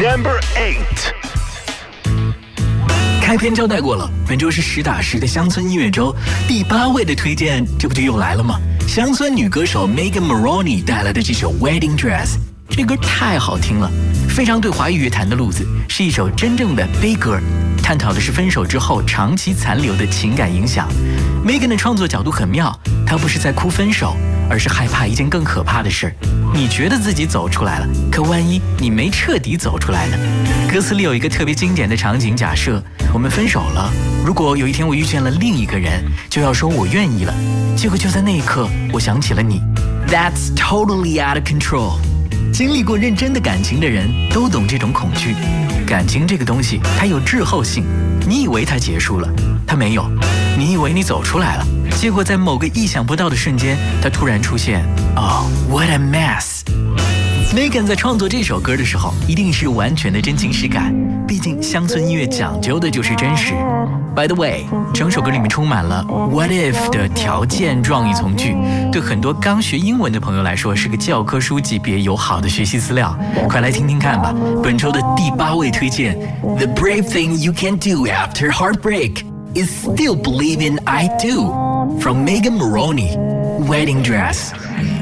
Number 8。 开篇交代过了，本周是实打实的乡村音乐周，第8位的推荐，这不就又来了吗？乡村女歌手 Megan Moroney 带来的这首 Wedding Dress， 这歌太好听了，非常对华语乐坛的路子，是一首真正的悲歌，探讨的是分手之后长期残留的情感影响。Megan 的创作角度很妙，她不是在哭分手，而是害怕一件更可怕的事。你觉得自己走出来了，可万一你没彻底走出来呢？歌词里有一个特别经典的场景，假设我们分手了，如果有一天我遇见了另一个人，就要说我愿意了，结果就在那一刻我想起了你。 That's totally out of control。 经历过认真的感情的人都懂这种恐惧。感情这个东西它有滞后性，你以为它结束了，它没有，你以为你走出来了，结果在某个意想不到的瞬间它突然出现。Oh, what a mess。 Megan 在创作这首歌的时候一定是完全的真情实感，毕竟乡村音乐讲究的就是真实。 By the way， 整首歌里面充满了 what if 的条件状语从句，对很多刚学英文的朋友来说是个教科书级别友好的学习资料，快来听听看吧。本周的第8位推荐 The brave thing you can do after heartbreak is still believe in I do from Megan Moroney, Wedding Dress。